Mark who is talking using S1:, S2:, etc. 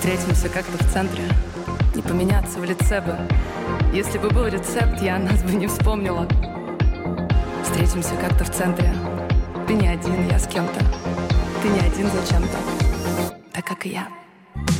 S1: Встретимся как-то в центре, не поменяться в лице бы. Если бы был рецепт, я нас бы не вспомнила. Встретимся как-то в центре. Ты не один, я с кем-то. Ты не один зачем-то, так как и я.